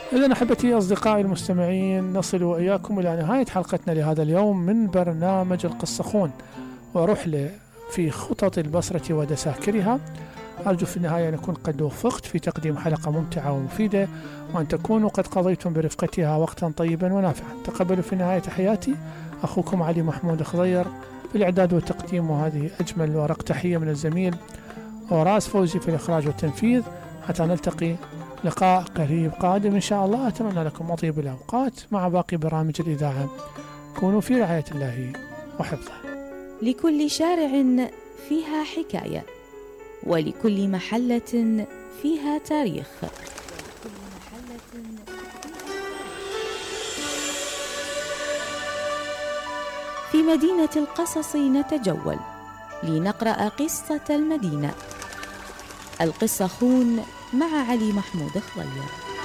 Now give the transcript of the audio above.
إذن أحبتي أصدقائي المستمعين، نصل وإياكم إلى نهاية حلقتنا لهذا اليوم من برنامج القصة خون ورحلة في خطط البصرة ودساكرها. أرجو في النهاية أن أكون قد وفقت في تقديم حلقة ممتعة ومفيدة، وأن تكونوا قد قضيتم برفقتها وقتا طيبا ونافعا. تقبلوا في نهاية حياتي أخوكم علي محمود خضير في الإعداد والتقديم، وهذه أجمل ورق تحية من الزميل وراس فوزي في الإخراج والتنفيذ. حتى نلتقي لقاء قريب قادم إن شاء الله، أتمنى لكم أطيب الأوقات مع باقي برامج الإذاعة. كونوا في رعاية الله وحفظه. لكل شارع فيها حكاية، ولكل محلة فيها تاريخ. في مدينة القصص نتجول لنقرأ قصة المدينة. القصة خون مع علي محمود خضير.